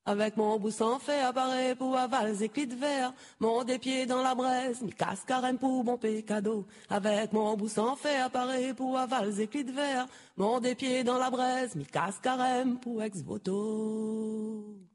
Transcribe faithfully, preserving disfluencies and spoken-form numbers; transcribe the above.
Avec mon boussan fait apparaît pour aval et clés de verre. Mon des pieds dans la braise, mi casse carême pour mon pécado. Avec mon boussan fait apparaît pour aval et clés de verre. Mon des pieds dans la braise, mi casse carême pour ex-voto.